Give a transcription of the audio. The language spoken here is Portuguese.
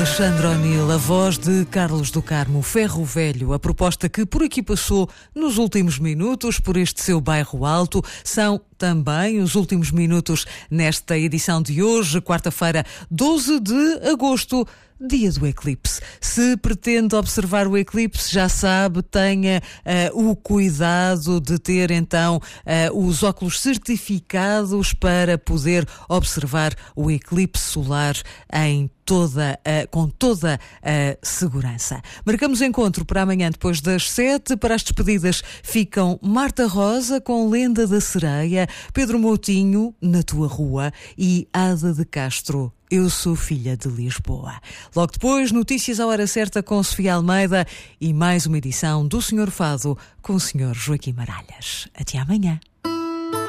Alexandre O'Neill, a voz de Carlos do Carmo, Ferro Velho. A proposta que por aqui passou nos últimos minutos, por este seu bairro alto, são também os últimos minutos nesta edição de hoje, quarta-feira, 12 de agosto. Dia do eclipse. Se pretende observar o eclipse, já sabe, tenha o cuidado de ter então os óculos certificados para poder observar o eclipse solar com toda a segurança. Marcamos encontro para amanhã depois das 7. Para as despedidas ficam Marta Rosa com Lenda da Sereia, Pedro Moutinho, Na Tua Rua e Ada de Castro, Eu Sou Filha de Lisboa. Logo depois, notícias à hora certa com Sofia Almeida e mais uma edição do Senhor Fado com o Sr. Joaquim Maralhas. Até amanhã.